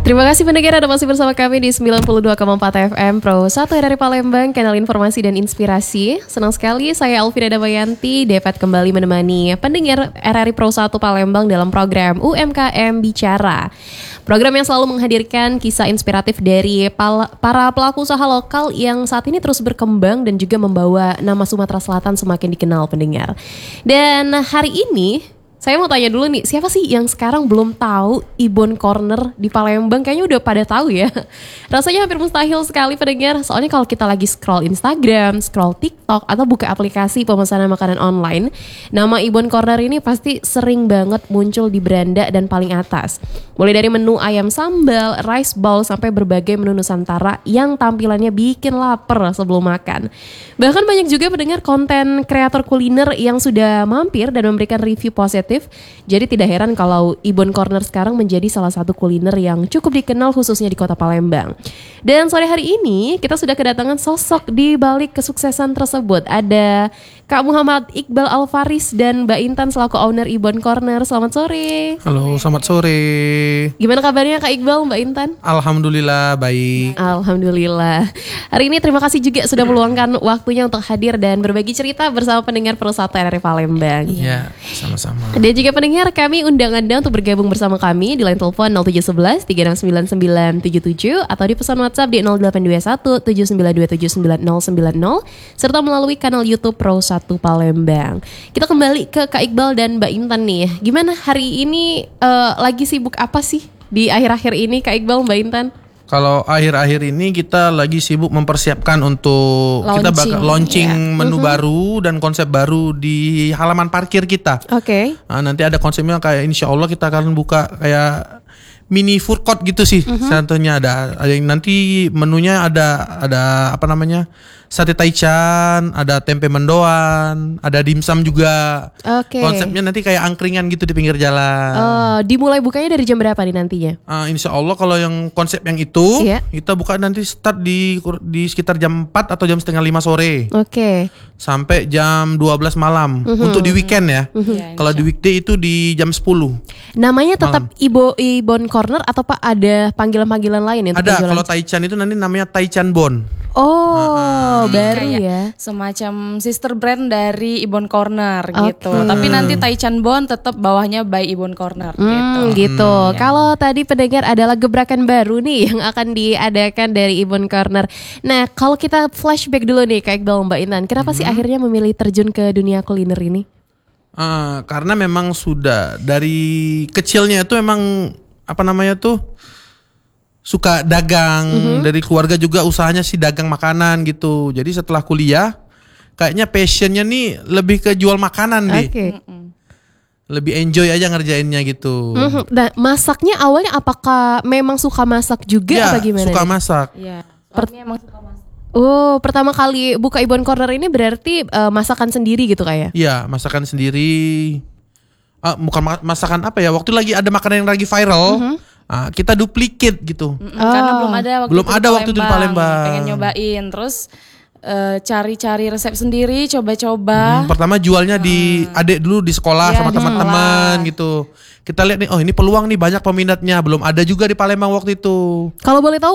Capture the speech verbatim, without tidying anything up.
Terima kasih pendengar Anda masih bersama kami di sembilan puluh dua koma empat F M Pro satu dari Palembang, kanal informasi dan inspirasi. Senang sekali saya Alvira Damayanti dapat kembali menemani pendengar R R I Pro satu Palembang dalam program U M K M Bicara. Program yang selalu menghadirkan kisah inspiratif dari pal- para pelaku usaha lokal yang saat ini terus berkembang dan juga membawa nama Sumatera Selatan semakin dikenal pendengar. Dan hari ini saya mau tanya dulu nih, siapa sih yang sekarang belum tahu Ibon Corner di Palembang? Kayaknya udah pada tahu ya. Rasanya hampir mustahil sekali pendengar. Soalnya kalau kita lagi scroll Instagram, scroll TikTok, atau buka aplikasi pemesanan makanan online, nama Ibon Corner ini pasti sering banget muncul di beranda dan paling atas. Mulai dari menu ayam sambal, rice bowl, sampai berbagai menu Nusantara yang tampilannya bikin lapar sebelum makan. Bahkan banyak juga pendengar konten kreator kuliner yang sudah mampir dan memberikan review positif. Jadi tidak heran kalau Ibon Corner sekarang menjadi salah satu kuliner yang cukup dikenal khususnya di kota Palembang. Dan sore hari ini kita sudah kedatangan sosok di balik kesuksesan tersebut. Ada Kak Muhammad Iqbal Alfaris dan Mbak Intan selaku owner Ibon Corner. Selamat sore. Halo, selamat sore. Gimana kabarnya Kak Iqbal, Mbak Intan? Alhamdulillah baik. Alhamdulillah. Hari ini terima kasih juga sudah meluangkan waktunya untuk hadir dan berbagi cerita bersama pendengar Pro satu R R I Palembang. Iya, sama-sama. Dan juga pendengar, kami undang Anda untuk bergabung bersama kami di line telepon nol tujuh satu satu tiga enam sembilan sembilan tujuh tujuh atau di pesan WhatsApp di nol delapan dua satu tujuh sembilan dua tujuh sembilan nol sembilan nol serta melalui kanal YouTube Pro satu Palembang. Kita kembali ke Kak Iqbal dan Mbak Intan nih. Gimana hari ini uh, lagi sibuk apa sih di akhir-akhir ini Kak Iqbal, Mbak Intan? Kalau akhir-akhir ini kita lagi sibuk mempersiapkan untuk launching, kita bakal launching yeah. menu uh-huh. baru dan konsep baru di halaman parkir kita. Oke. Okay. Nah, nanti ada konsepnya kayak insya Allah kita akan buka kayak mini food court gitu sih. Uh-huh. Contohnya ada, ada yang nanti menunya ada ada apa namanya? Sate taichan, ada tempe mendoan, ada dimsum juga. Oke. Okay. Konsepnya nanti kayak angkringan gitu di pinggir jalan. Oh, dimulai bukanya dari jam berapa nih nantinya? Uh, insya Allah kalau yang konsep yang itu yeah. kita buka nanti start di di sekitar jam empat atau jam setengah lima sore. Oke. Okay. Sampai jam dua belas malam. Uh-huh. Untuk di weekend ya. Uh-huh. Ya, kalau di weekday itu di jam sepuluh. Namanya tetap Ibo Ibon Corner atau Pak ada panggilan-panggilan lain? Ada. Kalau taichan itu nanti namanya taichan bon. Oh, uh-huh. baru kayak ya. Semacam sister brand dari Ibon Corner okay. gitu. Tapi nanti Taichan Bon tetap bawahnya by Ibon Corner hmm, gitu. gitu. Hmm. Kalau tadi pendengar adalah gebrakan baru nih yang akan diadakan dari Ibon Corner. Nah, kalau kita flashback dulu nih Kak Iqbal, Mbak Intan, kenapa hmm. sih akhirnya memilih terjun ke dunia kuliner ini? Uh, karena memang sudah dari kecilnya itu memang apa namanya tuh suka dagang, mm-hmm. dari keluarga juga usahanya sih dagang makanan gitu. Jadi setelah kuliah kayaknya passionnya nih lebih ke jual makanan deh. Okay. Lebih enjoy aja ngerjainnya gitu. Mm-hmm. Nah, masaknya awalnya apakah memang suka masak juga ya, atau gimana? Suka nih? masak. Iya. Per- emang suka masak. Oh, pertama kali buka Ibon Corner ini berarti uh, masakan sendiri gitu kayak? Iya, masakan sendiri. Uh, bukan ma- masakan apa ya? Waktu lagi ada makanan yang lagi viral. Mm-hmm. Uh, kita duplicate gitu. Mm-mm, oh. Karena belum ada waktu belum itu ada waktu itu di Palembang. Pengen nyobain, terus uh, cari-cari resep sendiri, coba-coba. Hmm, pertama jualnya uh. di adik dulu di sekolah ya, sama teman-teman gitu. Kita lihat nih, oh ini peluang nih banyak peminatnya. Belum ada juga di Palembang waktu itu. Kalau boleh tahu